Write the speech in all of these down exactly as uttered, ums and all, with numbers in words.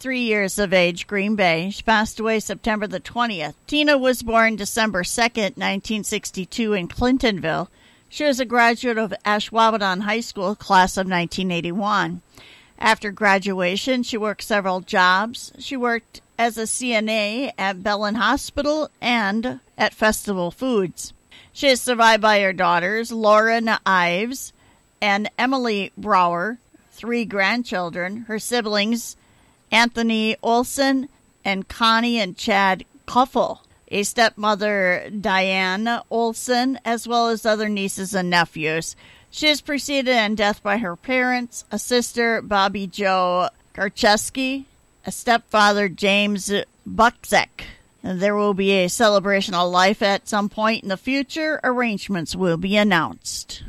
eighty-three years of age, Green Bay. She passed away September the twentieth. Tina was born December second, nineteen sixty-two in Clintonville. She was a graduate of Ashwaubenon High School, class of nineteen eighty-one. After graduation, she worked several jobs. She worked as a C N A at Bellin Hospital and at Festival Foods. She is survived by her daughters, Lauren Ives and Emily Brower, three grandchildren, her siblings, Anthony Olson and Connie and Chad Kuffel, a stepmother, Diane Olson, as well as other nieces and nephews. She is preceded in death by her parents, a sister, Bobby Joe Karcheski, a stepfather, James Buczek. There will be a celebration of life at some point in the future. Arrangements will be announced.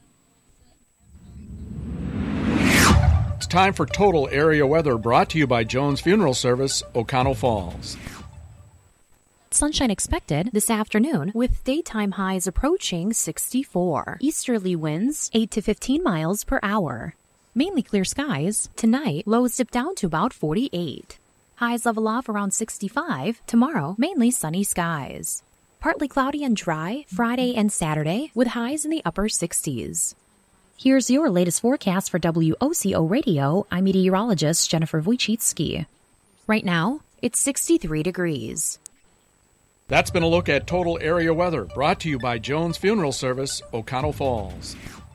It's time for Total Area Weather, brought to you by Jones Funeral Service, O'Connell Falls. Sunshine expected this afternoon with daytime highs approaching sixty-four. Easterly winds eight to fifteen miles per hour. Mainly clear skies. Tonight, lows dip down to about forty-eight. Highs level off around sixty-five. Tomorrow, mainly sunny skies. Partly cloudy and dry Friday and Saturday with highs in the upper sixties. Here's your latest forecast for W O C O Radio. I'm meteorologist Jennifer Wojcicki. Right now, it's sixty-three degrees. That's been a look at Total Area Weather, brought to you by Jones Funeral Service, O'Connell Falls.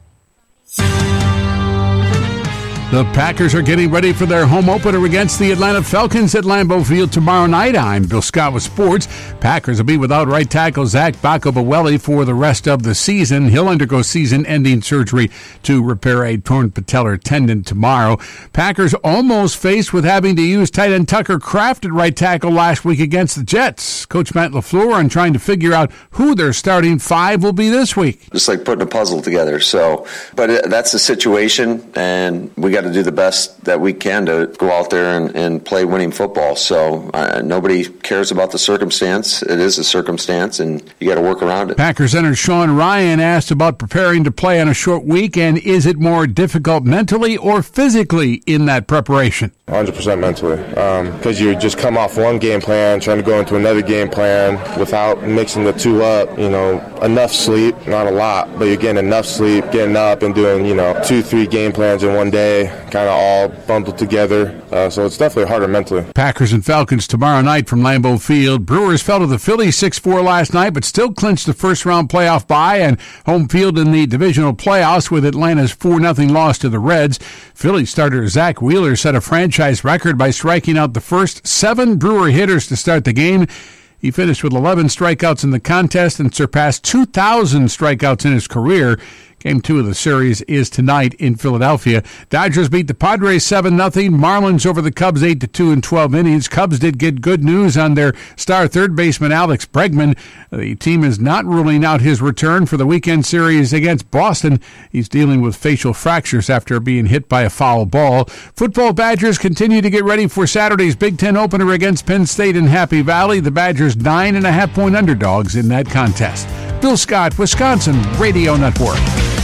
The Packers are getting ready for their home opener against the Atlanta Falcons at Lambeau Field tomorrow night. I'm Bill Scott with sports. Packers will be without right tackle Zach Bakabaweli for the rest of the season. He'll undergo season-ending surgery to repair a torn patellar tendon tomorrow. Packers almost faced with having to use tight end Tucker Kraft at right tackle last week against the Jets. Coach Matt LaFleur on trying to figure out who their starting five will be this week. Just like putting a puzzle together. So, but it, that's the situation, and we got to do the best that we can to go out there and, and play winning football. So uh, nobody cares about the circumstance. It is a circumstance, and you got to work around it. Packers center Sean Ryan asked about preparing to play on a short week, and is it more difficult mentally or physically in that preparation? one hundred percent mentally, because um, you just come off one game plan, trying to go into another game plan without mixing the two up. You know, enough sleep, not a lot, but you're getting enough sleep, getting up and doing, you know, two, three game plans in one day, kind of all bundled together. Uh, so it's definitely harder mentally. Packers and Falcons tomorrow night from Lambeau Field. Brewers fell to the Phillies six four last night, but still clinched the first-round playoff bye and home field in the divisional playoffs with Atlanta's four nothing loss to the Reds. Phillies starter Zach Wheeler set a franchise record by striking out the first seven Brewer hitters to start the game. He finished with eleven strikeouts in the contest and surpassed two thousand strikeouts in his career. Game two of the series is tonight in Philadelphia. Dodgers beat the Padres seven nothing. Marlins over the Cubs eight to two in twelve innings. Cubs did get good news on their star third baseman Alex Bregman. The team is not ruling out his return for the weekend series against Boston. He's dealing with facial fractures after being hit by a foul ball. Football Badgers continue to get ready for Saturday's Big Ten opener against Penn State in Happy Valley. The Badgers nine and a half point underdogs in that contest. Bill Scott, Wisconsin Radio Network.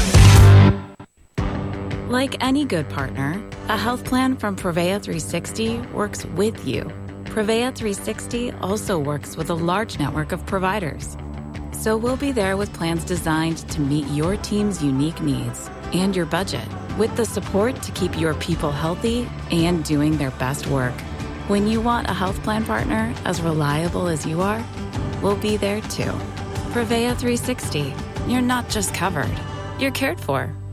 Like any good partner, a health plan from Prevea three sixty works with you. Prevea three sixty also works with a large network of providers. So we'll be there with plans designed to meet your team's unique needs and your budget, with the support to keep your people healthy and doing their best work. When you want a health plan partner as reliable as you are, we'll be there too. Prevea three sixty. You're not just covered, you're cared for.